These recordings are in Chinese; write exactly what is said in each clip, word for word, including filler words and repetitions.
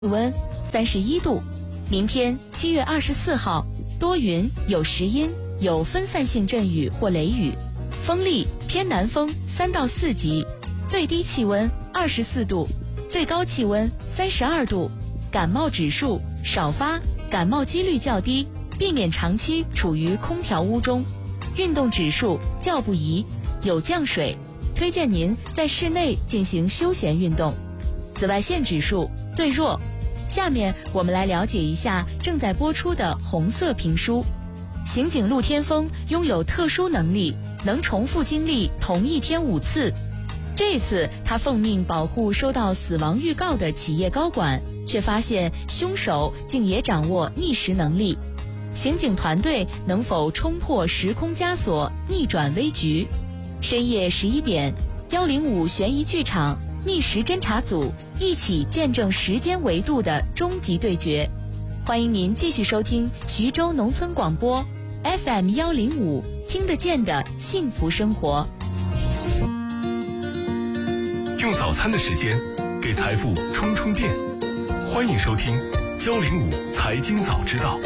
温三十一度。明天七月二十四号，多云有时阴，有分散性阵雨或雷雨，风力偏南风三到四级，最低气温二十四度，最高气温三十二度。感冒指数少发，感冒几率较低，避免长期处于空调屋中。运动指数较不宜，有降水，推荐您在室内进行休闲运动。紫外线指数最弱。下面我们来了解一下正在播出的红色评书。刑警陆天风拥有特殊能力，能重复经历同一天五次。这次他奉命保护收到死亡预告的企业高管，却发现凶手竟也掌握逆时能力。刑警团队能否冲破时空枷锁，逆转危局？深夜十一点，幺零五悬疑剧场逆时侦查组一起见证时间维度的终极对决。欢迎您继续收听徐州农村广播 F M 幺零五，听得见的幸福生活。 用早餐的时间给财富充充电，欢迎收听幺零五财经早知道。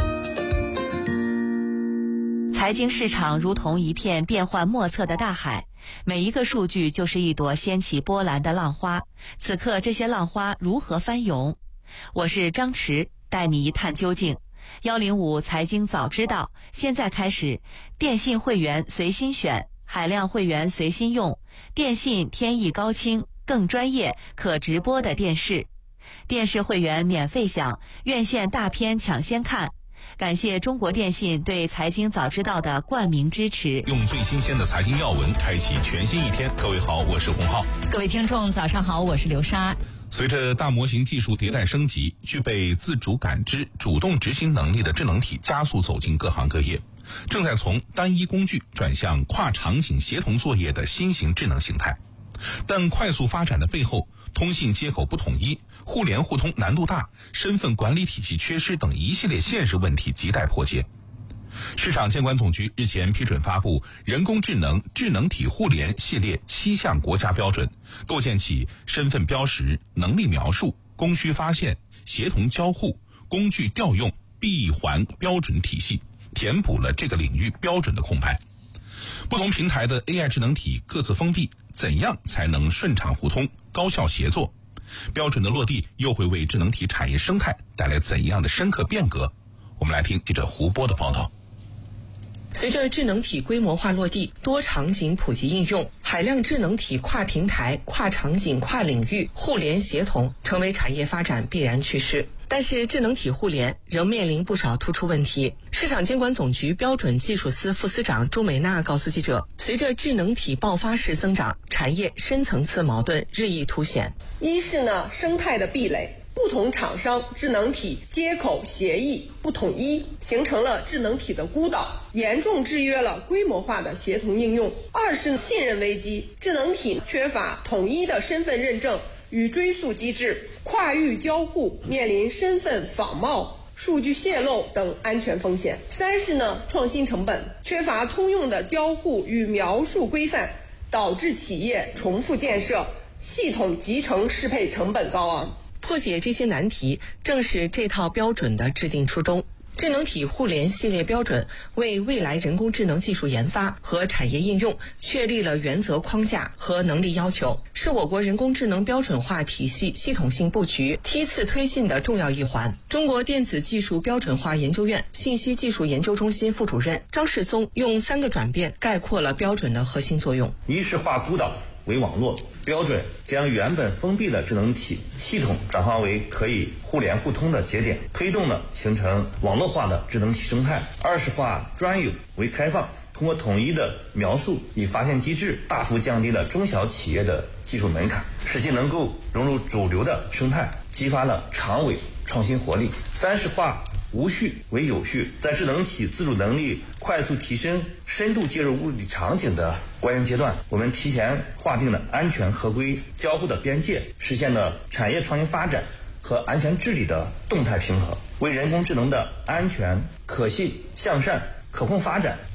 财经市场如同一片变幻莫测的大海，每一个数据就是一朵掀起波澜的浪花，此刻这些浪花如何翻涌？我是张弛，带你一探究竟。幺零五财经早知道，现在开始。电信会员随心选，海量会员随心用，电信天翼高清，更专业可直播的电视。电视会员免费享，院线大片抢先看。感谢中国电信对财经早知道的冠名支持。 用最新鲜的财经要闻开启全新一天。各位好，我是洪浩。 各位听众早上好，我是刘莎。 随着大模型技术迭代升级，具备自主感知、主动执行能力的智能体加速走进各行各业，正在从单一工具转向跨场景协同作业的新型智能形态。但快速发展的背后，通信接口不统一、互联互通难度大、身份管理体系缺失等一系列现实问题亟待破解。市场监管总局日前批准发布人工智能智能体互联系列七项国家标准，构建起身份标识、能力描述、供需发现、协同交互、工具调用闭环标准体系，填补了这个领域标准的空白。不同平台的 A I 智能体各自封闭，怎样才能顺畅互通、高效协作？标准的落地又会为智能体产业生态带来怎样的深刻变革？我们来听记者胡波的报道。 随着智能体规模化落地，多场景普及应用，海量智能体跨平台、跨场景、跨领域互联协同成为产业发展必然趋势。但是智能体互联仍面临不少突出问题。市场监管总局标准技术司副司长朱美娜告诉记者，随着智能体爆发式增长，产业深层次矛盾日益凸显。 一是呢，生态的壁垒，不同厂商智能体接口协议不统一，形成了智能体的孤岛，严重制约了规模化的协同应用。二是信任危机，智能体缺乏统一的身份认证与追溯机制，跨域交互面临身份仿冒、数据泄露等安全风险。三是呢，创新成本，缺乏通用的交互与描述规范，导致企业重复建设，系统集成适配成本高昂。 破解这些难题，正是这套标准的制定初衷。智能体互联系列标准为未来人工智能技术研发和产业应用确立了原则框架和能力要求，是我国人工智能标准化体系系统性布局梯次推进的重要一环。中国电子技术标准化研究院信息技术研究中心副主任张世宗用三个转变概括了标准的核心作用。 一是化孤岛为网络，标准将原本封闭的智能体系统转化为可以互联互通的节点，推动了形成网络化的智能体生态。二是化专有为开放，通过统一的描述与发现机制，大幅降低了中小企业的技术门槛，使其能够融入主流的生态，激发了长尾创新活力。三是化无序为有序，在智能体自主能力快速提升、深度介入物理场景的关键阶段，我们提前划定了安全合规交互的边界，实现了产业创新发展和安全治理的动态平衡，为人工智能的安全、可信、向善、可控发展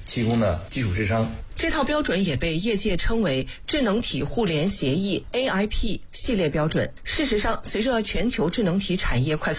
提供的基础智商。 这套标准也被业界称为智能体互联协议 A I P 系列标准。事实上，随着全球智能体产业快速